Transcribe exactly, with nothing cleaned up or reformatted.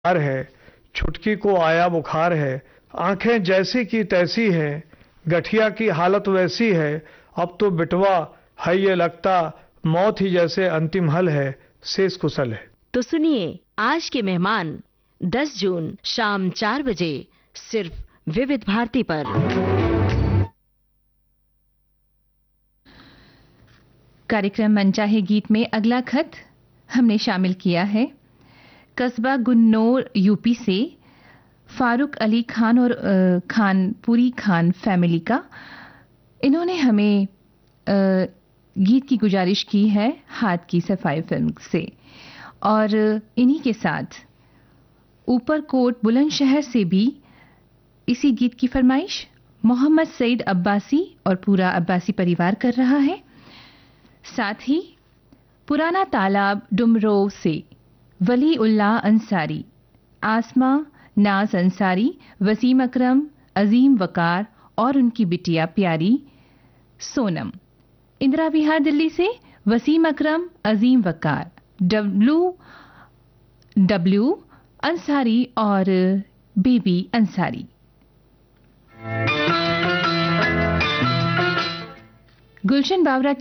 बुखार है, छुटकी को आया बुखार है, आंखें जैसी की तैसी हैं, गठिया की हालत वैसी है, अब तो बिटवा है ये लगता मौत ही जैसे अंतिम हल है, शेष कुशल है। तो सुनिए आज के मेहमान दस जून शाम चार बजे सिर्फ विविध भारती पर। कार्यक्रम मनचाहे गीत में अगला खत हमने शामिल किया है कस्बा गुन्नौर यूपी से फारूक अली खान और खानपुरी खान फैमिली का। इन्होंने हमें आ, गीत की गुजारिश की है हाथ की सफाई फिल्म से, और इन्हीं के साथ ऊपरकोट बुलंदशहर से भी इसी गीत की फरमाइश मोहम्मद सईद अब्बासी और पूरा अब्बासी परिवार कर रहा है। साथ ही पुराना तालाब डुमरो से वली उल्लाह अंसारी, आसमा नाज अंसारी, वसीम अकरम, अजीम वकार और उनकी बिटिया प्यारी सोनम। इंदिरा विहार दिल्ली से वसीम अकरम, अजीम वकार, डब्लू डब्लू अंसारी और बेबी अंसारी। गुलशन बावरा